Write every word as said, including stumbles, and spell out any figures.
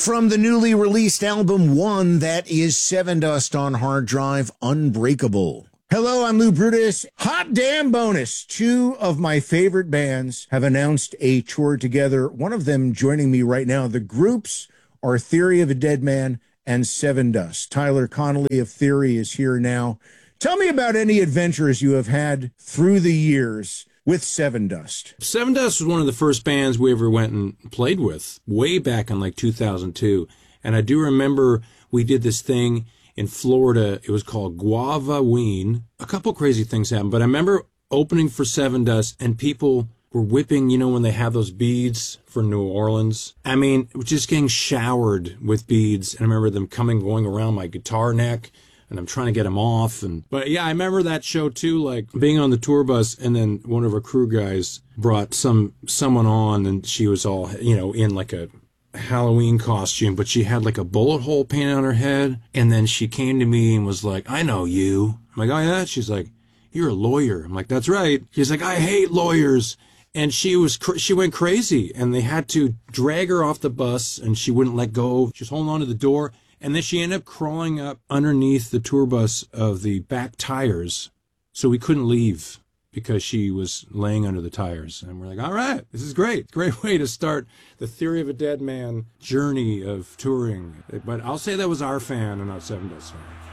From the newly released album One, that is Sevendust on hard drive, Unbreakable. Hello, I'm Lou Brutus. Hot damn bonus. Two of my favorite bands have announced a tour together. One of them joining me right now. The groups are Theory of a Dead Man and Sevendust. Tyler Connolly of Theory is here now. Tell me about any adventures you have had through the years with Sevendust. Sevendust was one of the first bands we ever went and played with, way back in like two thousand two. And I do remember we did this thing in Florida. It was called Guavaween. A couple crazy things happened, but I remember opening for Sevendust and people were whipping, you know, when they have those beads for New Orleans. I mean, just getting showered with beads. And I remember them coming, going around my guitar neck, and I'm trying to get them off. And but yeah, I remember that show too, like being on the tour bus, and then one of our crew guys brought some someone on, and she was all, you know, in like a Halloween costume, but she had like a bullet hole painted on her head. And then she came to me and was like, "I know you." I'm like, "Oh yeah?" She's like, "You're a lawyer." I'm like, "That's right." She's like, "I hate lawyers." And she was, cr- she went crazy, and they had to drag her off the bus, and she wouldn't let go. She was holding on to the door. And then she ended up crawling up underneath the tour bus of the back tires. So we couldn't leave because she was laying under the tires. And we're like, all right, this is great. Great way to start the Theory of a Dead Man journey of touring. But I'll say that was our fan and not Sevendust fan.